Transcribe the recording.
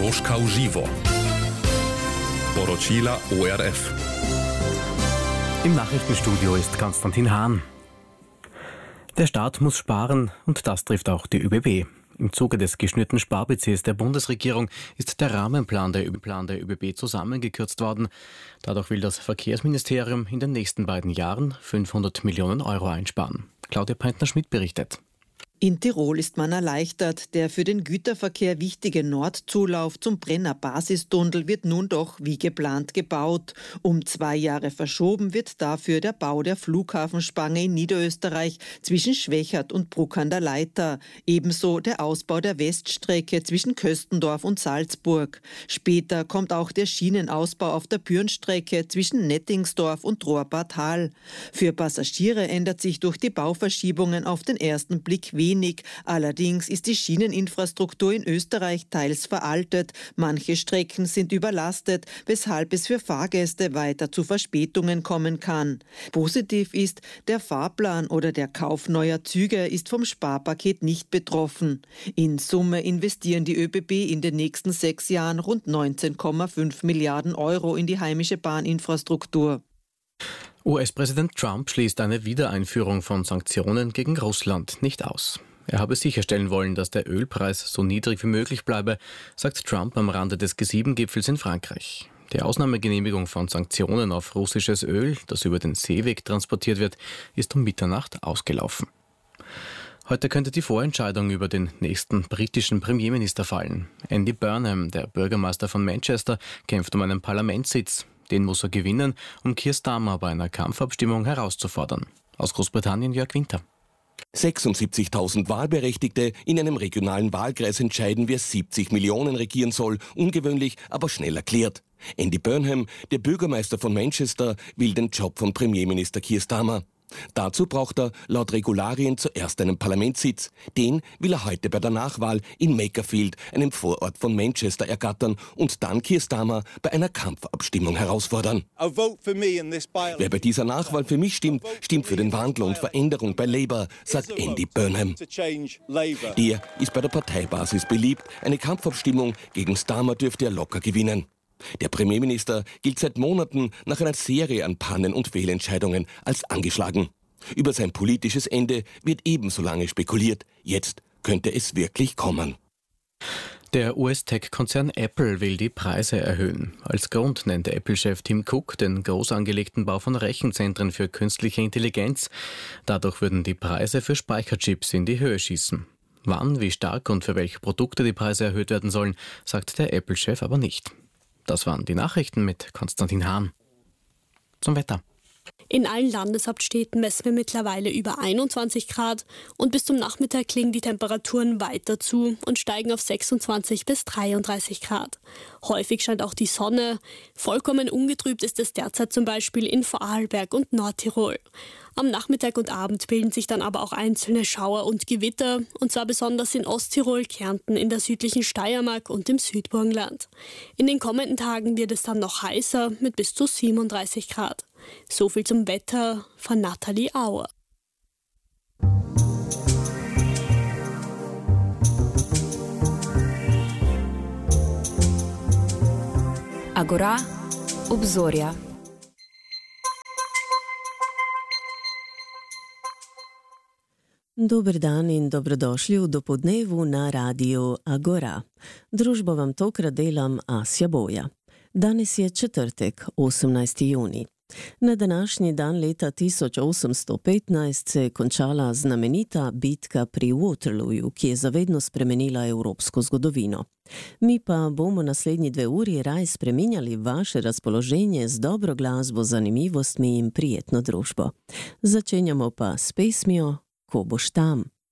Koroška v živo. Poročila ORF. Im Nachrichtenstudio ist Konstantin Hahn. Der Staat muss sparen und das trifft auch die ÖBB. Im Zuge des geschnürten Sparbudgets der Bundesregierung ist der Rahmenplan der ÖBB zusammengekürzt worden. Dadurch will das Verkehrsministerium in den nächsten beiden Jahren 500 Millionen Euro einsparen. Claudia Peintner-Schmidt berichtet. In Tirol ist man erleichtert. Der für den Güterverkehr wichtige Nordzulauf zum Brenner Basistunnel wird nun doch wie geplant gebaut. Um 2 Jahre verschoben wird dafür der Bau der Flughafenspange in Niederösterreich zwischen Schwechat und Bruck an der Leitha. Ebenso der Ausbau der Weststrecke zwischen Köstendorf und Salzburg. Später kommt auch der Schienenausbau auf der Bürnstrecke zwischen Nettingsdorf und Rohrbad Hall. Für Passagiere ändert sich durch die Bauverschiebungen auf den ersten Blick wenig. Allerdings ist die Schieneninfrastruktur in Österreich teils veraltet. Manche Strecken sind überlastet, weshalb es für Fahrgäste weiter zu Verspätungen kommen kann. Positiv ist, der Fahrplan oder der Kauf neuer Züge ist vom Sparpaket nicht betroffen. In Summe investieren die ÖBB in den nächsten 6 Jahren rund 19,5 Milliarden Euro in die heimische Bahninfrastruktur. US-Präsident Trump schließt eine Wiedereinführung von Sanktionen gegen Russland nicht aus. Er habe sicherstellen wollen, dass der Ölpreis so niedrig wie möglich bleibe, sagt Trump am Rande des G7-Gipfels in Frankreich. Die Ausnahmegenehmigung von Sanktionen auf russisches Öl, das über den Seeweg transportiert wird, ist um Mitternacht ausgelaufen. Heute könnte die Vorentscheidung über den nächsten britischen Premierminister fallen. Andy Burnham, der Bürgermeister von Manchester, kämpft um einen Parlamentssitz. Den muss er gewinnen, um Keir Starmer bei einer Kampfabstimmung herauszufordern. Aus Großbritannien Jörg Winter. 76.000 Wahlberechtigte in einem regionalen Wahlkreis entscheiden, wer 70 Millionen regieren soll. Ungewöhnlich, aber schnell erklärt. Andy Burnham, der Bürgermeister von Manchester, will den Job von Premierminister Keir Starmer. Dazu braucht er laut Regularien zuerst einen Parlamentssitz. Den will er heute bei der Nachwahl in Makerfield, einem Vorort von Manchester, ergattern und dann Keir Starmer bei einer Kampfabstimmung herausfordern. Wer bei dieser Nachwahl für mich stimmt, stimmt für den Wandel und Veränderung bei Labour, sagt Andy Burnham. Der ist bei der Parteibasis beliebt. Eine Kampfabstimmung gegen Starmer dürfte er locker gewinnen. Der Premierminister gilt seit Monaten nach einer Serie an Pannen und Fehlentscheidungen als angeschlagen. Über sein politisches Ende wird ebenso lange spekuliert. Jetzt könnte es wirklich kommen. Der US-Tech-Konzern Apple will die Preise erhöhen. Als Grund nennt Apple-Chef Tim Cook den groß angelegten Bau von Rechenzentren für künstliche Intelligenz. Dadurch würden die Preise für Speicherchips in die Höhe schießen. Wann, wie stark und für welche Produkte die Preise erhöht werden sollen, sagt der Apple-Chef aber nicht. Das waren die Nachrichten mit Konstantin Hahn. Zum Wetter. In allen Landeshauptstädten messen wir mittlerweile über 21 Grad und bis zum Nachmittag klingen die Temperaturen weiter zu und steigen auf 26 bis 33 Grad. Häufig scheint auch die Sonne. Vollkommen ungetrübt ist es derzeit zum Beispiel in Vorarlberg und Nordtirol. Am Nachmittag und Abend bilden sich dann aber auch einzelne Schauer und Gewitter, und zwar besonders in Osttirol, Kärnten, in der südlichen Steiermark und im Südburgenland. In den kommenden Tagen wird es dann noch heißer mit bis zu 37 Grad. So viel zum Wetter von Nathalie Auer. Agora, obzorja. Dober dan in dobrodošli v dopodnevu na radiju Agora. Družbo vam tokrat delam Asja Boja. Danes je četrtek, 18. junij. Na današnji dan leta 1815 se je končala znamenita bitka pri Waterlooju, ki je zavedno spremenila evropsko zgodovino. Mi pa bomo naslednji 2 uri raj spreminjali vaše razpoloženje z dobro glasbo, zanimivostmi in prijetno družbo. Začenjamo pa s pesmijo Ko boš tam.